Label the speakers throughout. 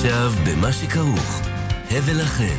Speaker 1: עכשיו במה שכרוך, הבל לכן.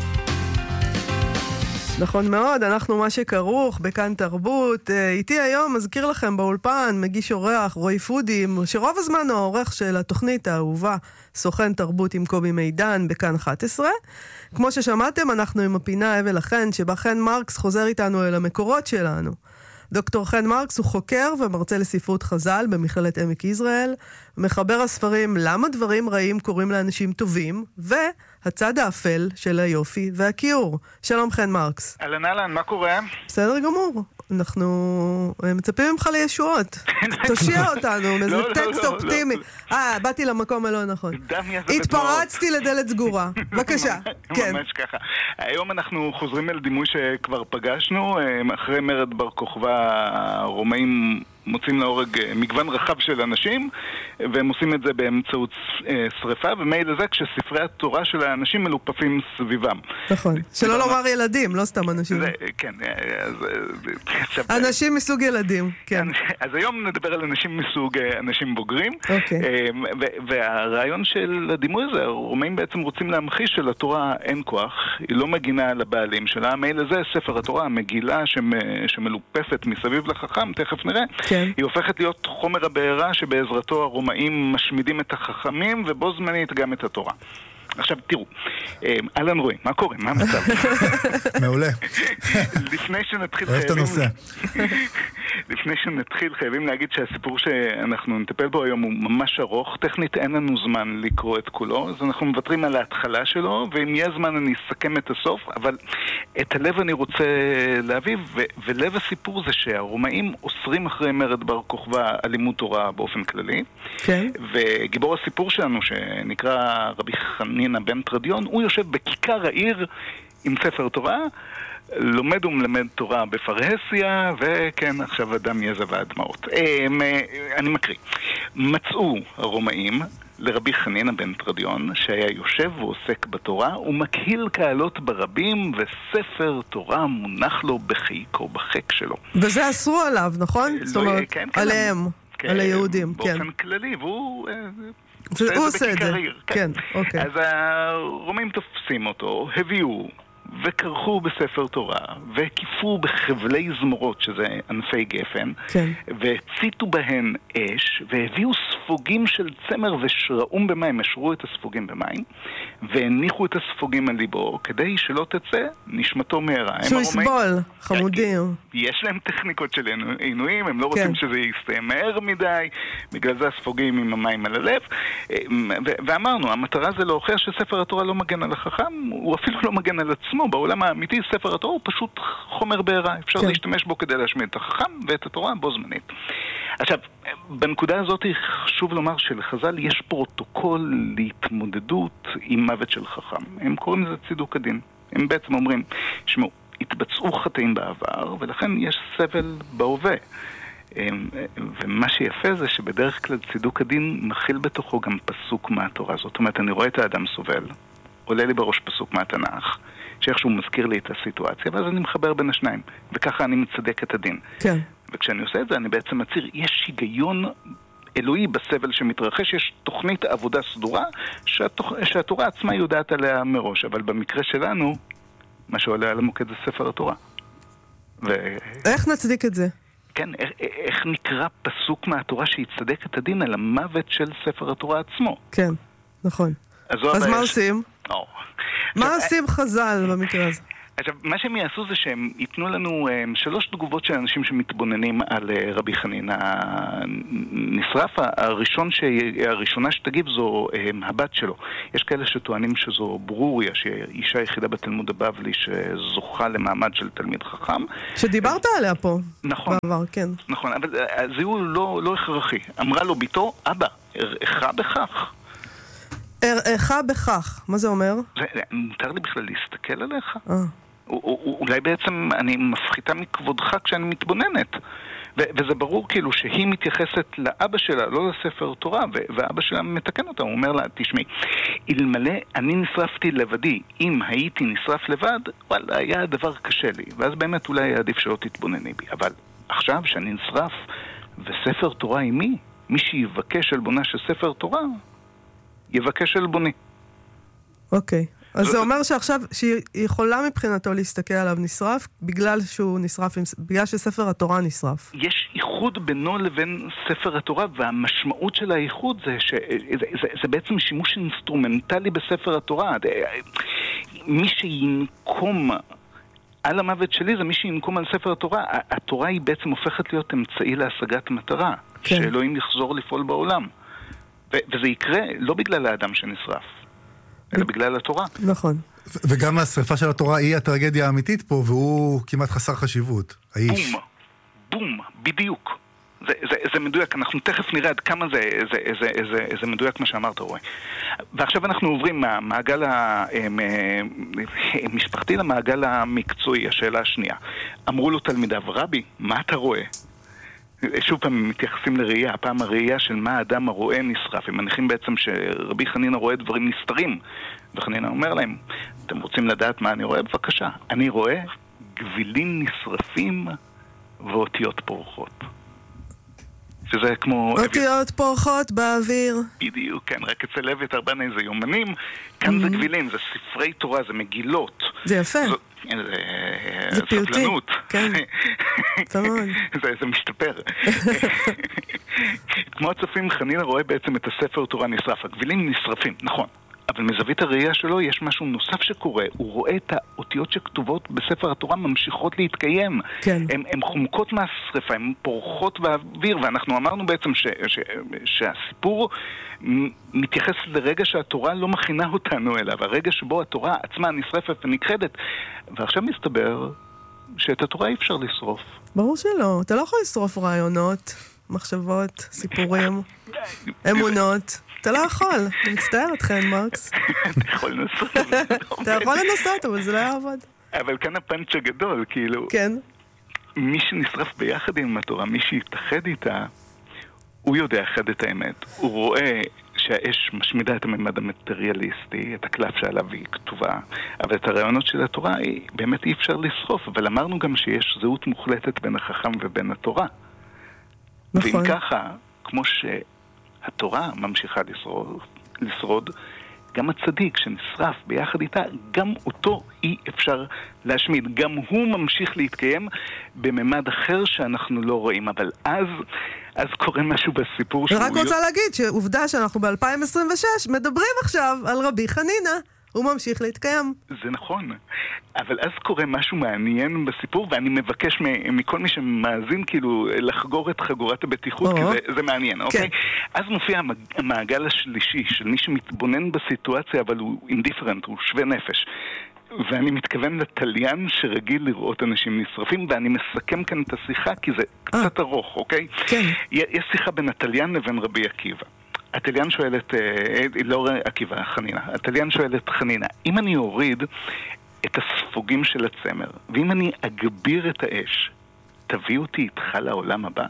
Speaker 2: נכון מאוד, אנחנו מה שכרוך בכאן תרבות. איתי היום מזכיר לכם באולפן, מגיש אורח רועי פודי, שרוב הזמן הוא העורך של התוכנית האהובה, סוכן תרבות עם קובי מידן בכאן 11. כמו ששמעתם, אנחנו עם הפינה הבל לכן, שבה חן מרקס חוזר איתנו אל המקורות שלנו. דוקטור חן מרקס הוא חוקר ומרצה לספרות חז"ל במכללת עמק יזרעאל, מחבר הספרים למה דברים רעים קורים לאנשים טובים, והצד האפל של היופי והכיעור. שלום חן מרקס.
Speaker 3: אהלן אהלן, מה קורה?
Speaker 2: בסדר גמור. אנחנו מצפים ממך לישועות. תושיע אותנו, איזה טקסט אופטימי. באתי למקום הלא נכון. התפרצתי לדלת סגורה. בבקשה.
Speaker 3: ממש ככה. היום אנחנו חוזרים אל דימוי שכבר פגשנו, אחרי מרד בר כוכבא הרומאים מוצאים להורג מגוון רחב של אנשים, והם עושים את זה באמצעות שריפה, ומילא זה כשספרי התורה של האנשים מלופפים סביבם.
Speaker 2: נכון, שלא לומר ילדים, לא סתם אנשים.
Speaker 3: כן.
Speaker 2: אנשים מסוג ילדים, כן.
Speaker 3: אז היום נדבר על אנשים מסוג אנשים בוגרים, והרעיון של הדימוי הזה, הרומאים בעצם רוצים להמחיש שלתורה אין כוח, היא לא מגינה על הבעלים שלה, מילא זה ספר התורה, המגילה שמלופפת מסביב לחכם, תכף נראה, היא הופכת להיות חומר הבעירה שבעזרתו הרומאים משמידים את החכמים ובו זמנית גם את התורה. עכשיו תראו, אלן רועי, מה קורה? מה המצב?
Speaker 4: מעולה.
Speaker 3: לפני שנתחיל חייבים להגיד שהסיפור שאנחנו נטפל בו היום הוא ממש ארוך, טכנית אין לנו זמן לקרוא את כולו, אז אנחנו מוותרים על ההתחלה שלו, ואם יהיה זמן אני אסכם את הסוף, אבל את הלב אני רוצה להביא, ולב הסיפור זה שהרומאים אוסרים אחרי מרד בר כוכבא על לימוד תורה באופן כללי, וגיבור הסיפור שלנו שנקרא רבי חנינא בן תרדיון, הוא יושב בכיכר העיר עם ספר תורה, לומד ומלמד תורה בפרהסיה, וכן, עכשיו אדם יזע והדמעות. אני מקריא. מצאו הרומאים לרבי חנינא בן תרדיון, שהיה יושב ועוסק בתורה, ומקהיל קהלות ברבים, וספר תורה מונח לו בחיקו, בחק שלו.
Speaker 2: וזה אסרו עליו, נכון? זאת אומרת, עליהם, על היהודים, כן.
Speaker 3: באופן כללי, והוא
Speaker 2: הוא עושה את זה, כן, אוקיי.
Speaker 3: אז הרומאים תופסים אותו, הביאו וקרחו בספר תורה, וקיפו בחבלי זמורות, שזה ענפי גפן, והציתו בהן אש, והביאו ספוגים של צמר ושראום במים, השרו את הספוגים במים, והניחו את הספוגים על ליבו, כדי שלא תצא נשמתו מהרה.
Speaker 2: שהוא יסבול, חמודים.
Speaker 3: יש להם טכניקות של עינויים, הם לא רוצים שזה יסתיים מהר מדי, בגלל זה הספוגים עם המים על הלב, ואמרנו, המטרה זה להוכיח שספר התורה לא מגן על החכם, הוא אפילו לא מגן על עצמו. בעולם האמיתי ספר התורה הוא פשוט חומר בעירה, אפשר להשתמש בו כדי להשמיד את החכם ואת התורה בו זמנית. עכשיו, בנקודה הזאת חשוב לומר שלחז"ל יש פרוטוקול להתמודדות עם מוות של חכם. הם קוראים לזה צידוק הדין. הם בעצם אומרים, שמעו, התבצעו חטאים בעבר ולכן יש סבל בהווה. ומה שיפה זה שבדרך כלל צידוק הדין מכיל בתוכו גם פסוק מהתורה. זאת אומרת, אני רואה את האדם סובל, עולה לי בראש פסוק מהתנ"ך, שאיכשהו מזכיר לי את הסיטואציה, ואז אני מחבר בין השניים, וככה אני מצדק את הדין.
Speaker 2: כן.
Speaker 3: וכשאני עושה את זה, אני בעצם מציר, יש היגיון אלוהי בסבל שמתרחש, יש תוכנית עבודה סדורה, שהתורה עצמה יודעת עליה מראש, אבל במקרה שלנו, מה שעולה על המוקד זה ספר התורה.
Speaker 2: איך נצדיק את זה?
Speaker 3: כן, איך נקרא פסוק מהתורה שיצדק את הדין על המוות של ספר התורה עצמו?
Speaker 2: כן, נכון. אז מה עושים? מה עושים חז"ל במקרה הזה?
Speaker 3: עכשיו, מה שהם יעשו זה שהם ייתנו לנו 3 תגובות של אנשים שמתבוננים על רבי חנינא נשרף. הראשונה שתגיב זו הבת שלו. יש כאלה שטוענים שזו ברוריה, שהיא אישה היחידה בתלמוד הבבלי שזוכה למעמד של תלמיד חכם.
Speaker 2: שדיברת עליה פה.
Speaker 3: נכון.
Speaker 2: בעבר, כן.
Speaker 3: נכון, אבל הזיהוי לא הכרחי. אמרה לו ביתו, אבא, אראה בכך.
Speaker 2: אראה בכך, מה זה אומר?
Speaker 3: מותר לי בכלל להסתכל עליך? אולי בעצם אני מפחיתה מכבודך כשאני מתבוננת. וזה ברור כאילו שהיא מתייחסת לאבא שלה, לא לספר תורה, ואבא שלה מתקן אותה, הוא אומר לה, תשמעי, אלמלא אני נשרפתי לבדי, אם הייתי נשרף לבד, וואלה, היה הדבר קשה לי, ואז באמת אולי היה עדיף שלא תתבונני בי, אבל עכשיו שאני נשרף וספר תורה עם מי שיבקש עלבונה של ספר תורה, יבקש עלבוני.
Speaker 2: אוקיי. אז זה אומר שעכשיו, שהיא יכולה מבחינתו להסתכל עליו נשרף, בגלל שהוא נשרף, בגלל שספר התורה נשרף.
Speaker 3: יש איחוד בינו לבין ספר התורה, והמשמעות של האיחוד זה בעצם שימוש אינסטרומנטלי בספר התורה. מי שינקום על המוות שלי זה מי שינקום על ספר התורה. התורה היא בעצם הופכת להיות אמצעי להשגת מטרה, שאלוהים יחזור לפעול בעולם. וזה יקרה לא בגלל האדם שנשרף, אלא בגלל התורה.
Speaker 2: נכון.
Speaker 4: וגם השריפה של התורה היא הטרגדיה האמיתית פה, והוא כמעט חסר חשיבות. האיש.
Speaker 3: בום, בדיוק. זה מדויק, אנחנו תכף נראה עד כמה זה מדויק מה שאמרת, רואי. ועכשיו אנחנו עוברים מהמעגל המשפחתי למעגל המקצועי, השאלה השנייה. אמרו לו תלמידיו, רבי, מה אתה רואה? שוב פעם מתייחסים לראייה, הפעם הראייה של מה האדם הרואה נשרף. הם מניחים בעצם שרבי חנינה רואה דברים נסתרים. וחנינה אומר להם, אתם רוצים לדעת מה אני רואה? בבקשה. אני רואה גבילים נשרפים ואותיות פורחות. שזה כמו...
Speaker 2: אותיות פורחות באוויר.
Speaker 3: בדיוק, כן, רק אצל אביתר בנאי זה יומנים, כאן זה גבילים, זה ספרי תורה, זה מגילות.
Speaker 2: זה יפה.
Speaker 3: זה פיוטי.
Speaker 2: כן.
Speaker 3: זה משתפר. כמו הצופים, חנינה רואה בעצם את הספר תורה נשרף. הגבילים נשרפים, נכון. אבל מזווית הראייה שלו יש משהו נוסף שקורה. הוא רואה את האותיות שכתובות בספר התורה ממשיכות להתקיים.
Speaker 2: כן.
Speaker 3: הן חומקות מהשריפה, הן פורחות באוויר, ואנחנו אמרנו בעצם שהסיפור מתייחס לרגע שהתורה לא מכינה אותנו אליו, הרגע שבו התורה עצמה נשרפת ונכחדת. ועכשיו מסתבר שאת התורה אי אפשר לשרוף.
Speaker 2: ברור שלא. אתה לא יכול לשרוף רעיונות, מחשבות, סיפורים, אמונות. אתה לא יכול. אני מצטער אתכן, מרקס.
Speaker 3: אתה יכול לנסות.
Speaker 2: אתה יכול לנסות, אבל זה לא יעבוד.
Speaker 3: אבל כאן הפאנץ' הגדול, כאילו...
Speaker 2: כן.
Speaker 3: מי שנשרף ביחד עם התורה, מי שיתאחד איתה, הוא יודע אחד את האמת. הוא רואה שהאש משמידה את הממד המטריאליסטי, את הקלף שעליו היא כתובה, אבל את הרעיונות של התורה באמת אי אפשר לשרוף. אבל אמרנו גם שיש זהות מוחלטת בין החכם ובין התורה.
Speaker 2: נכון.
Speaker 3: ואם ככה, כמו שהתורה ממשיכה לשרוד, גם הצדיק שנשרף ביחד איתה, גם אותו אי אפשר להשמיד. גם הוא ממשיך להתקיים בממד אחר שאנחנו לא רואים. אבל אז קורה משהו בסיפור שהוא...
Speaker 2: ורק רוצה להגיד שעובדה שאנחנו ב-2026 מדברים עכשיו על רבי חנינה. הוא ממשיך להתקיים.
Speaker 3: זה נכון. אבל אז קורה משהו מעניין בסיפור, ואני מבקש מכל מי שמאזין כאילו לחגור את חגורת הבטיחות, כי זה מעניין, אוקיי? אז מופיע המעגל השלישי של מי שמתבונן בסיטואציה, אבל הוא אינדיפרנט, הוא שווה נפש. ואני מתכוון לתליין שרגיל לראות אנשים נשרפים, ואני מסכם כאן את השיחה, כי זה קצת ארוך, אוקיי?
Speaker 2: כן.
Speaker 3: יש שיחה בין התליין לבין רבי עקיבא. התליין שואל את, לא עקיבא, חנינה. התליין שואל את חנינה, אם אני אוריד את הספוגים של הצמר, ואם אני אגביר את האש, תביא אותי איתך לעולם הבא?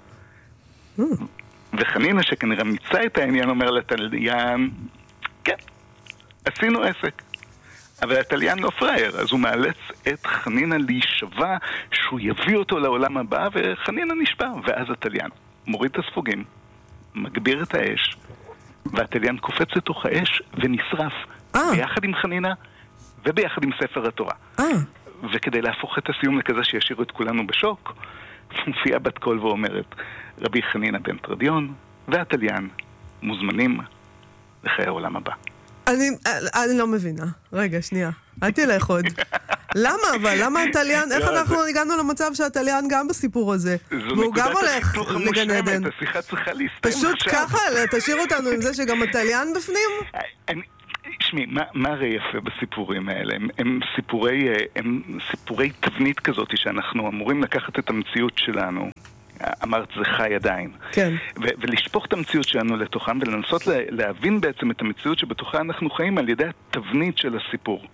Speaker 3: וחנינה שכנראה מיצה את העניין אומר לתליין, כן, עשינו עסק. אבל התליין לא פרייר, אז הוא מאלץ את חנינה להישבע שהוא יביא אותו לעולם הבא, וחנינה נשבע. ואז התליין מוריד את הספוגים, מגביר את האש, והתליין קופץ לתוך האש ונשרף ביחד עם חנינה וביחד עם ספר התורה. וכדי להפוך את הסיום לכזה שישאירו את כולנו בשוק, מופיעה בת קול ואומרת, רבי חנינה בן תרדיון והתליין מוזמנים לחיי העולם הבא.
Speaker 2: אני לא מבינה. רגע, שנייה. אל תלך עוד. למה אבל? למה התליין? איך אנחנו הגענו למצב שהתליין גם בסיפור הזה? והוא גם הולך לגן עדן.
Speaker 3: השיחה צריכה להסתיים
Speaker 2: פשוט ככה, תשאיר אותנו עם זה שגם התליין בפנים?
Speaker 3: שמי, מה הרי יפה בסיפורים האלה? הם סיפורי תבנית כזאת שאנחנו אמורים לקחת את המציאות שלנו. אמרת זה חי עדיין.
Speaker 2: כן.
Speaker 3: ולשפוך את המציאות שלנו לתוכם ולנסות להבין בעצם את המציאות שבתוכה אנחנו חיים על ידי התבנית של הסיפור.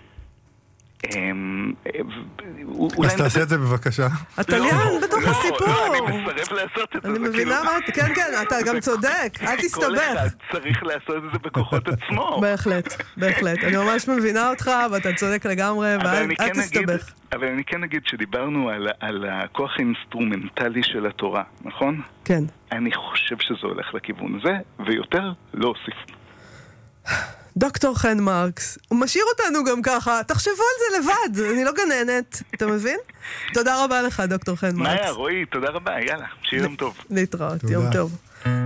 Speaker 4: אז תעשה את זה בבקשה.
Speaker 2: התליין בתוך הסיפור.
Speaker 3: אני מסרב לעשות את זה.
Speaker 2: אני מבינה מה... כן, כן, אתה גם צודק. אל תסתבך.
Speaker 3: כל אחד צריך לעשות את זה בכוחות עצמו.
Speaker 2: בהחלט, בהחלט. אני ממש מבינה אותך, ואתה צודק לגמרי, ואל תסתבך.
Speaker 3: אבל אני כן אגיד שדיברנו על הכוח האינסטרומנטלי של התורה, נכון?
Speaker 2: כן.
Speaker 3: אני חושב שזה הולך לכיוון הזה, ויותר לא אוסיף.
Speaker 2: דוקטור חן מרקס, הוא משאיר אותנו גם ככה, תחשבו על זה לבד, אני לא גננת, אתה מבין? תודה רבה לך, דוקטור חן מרקס.
Speaker 3: מאיה, רועי, תודה רבה, יאללה, שיהיה יום טוב.
Speaker 2: להתראות, יום טוב.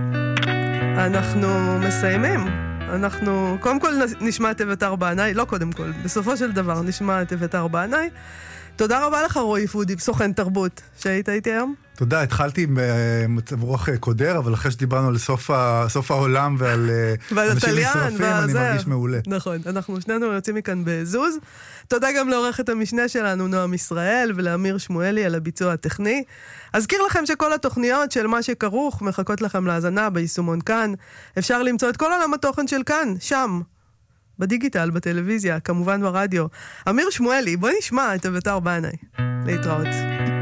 Speaker 2: אנחנו מסיימים. אנחנו קודם כל נשמע את אביתר בעיניי, לא קודם כל, בסופו של דבר נשמע את אביתר בעיניי. תודה רבה לך רועי פודי, סוכן תרבות, שהיית איתי היום.
Speaker 4: תודה, התחלתי עם מצב רוח קודר, אבל אחרי שדיברנו על סוף העולם ועל אנשים נשרפים, אני מרגיש מעולה.
Speaker 2: נכון, אנחנו שנינו יוצאים מכאן בזוז. תודה גם לעורכת המשנה שלנו, נועם ישראל, ולאמיר שמואלי על הביצוע הטכני. אזכיר לכם שכל התוכניות של מה שכרוך מחכות לכם להאזנה ביישומון כאן. אפשר למצוא את כל עולם התוכן של כאן, שם. בדיגיטל, בטלוויזיה, כמובן ברדיו. אמיר שמואלי, בוא נשמע את אביתר בעיניי. להתראות.